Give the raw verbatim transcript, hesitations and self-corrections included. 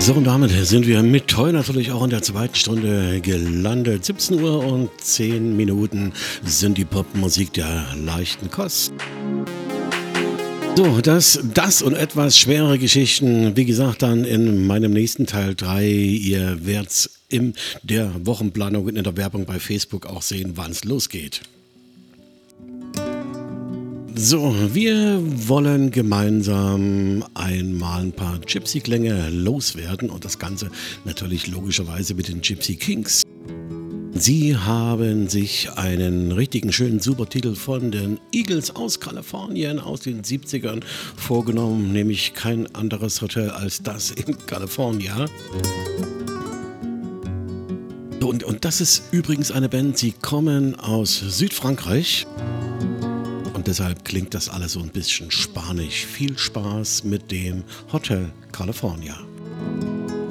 So, und damit sind wir mit heute natürlich auch in der zweiten Stunde gelandet. siebzehn Uhr und zehn Minuten sind die Popmusik der leichten Kost. So, das, das und etwas schwere Geschichten, wie gesagt, dann in meinem nächsten Teil drei. Ihr werdet in der Wochenplanung und in der Werbung bei Facebook auch sehen, wann es losgeht. So, wir wollen gemeinsam einmal ein paar Gypsy-Klänge loswerden und das Ganze natürlich logischerweise mit den Gypsy Kings. Sie haben sich einen richtigen schönen Supertitel von den Eagles aus Kalifornien aus den siebzigern vorgenommen, nämlich kein anderes Hotel als das in California. Und, und das ist übrigens eine Band, sie kommen aus Südfrankreich. Und deshalb klingt das alles so ein bisschen spanisch. Viel Spaß mit dem Hotel California.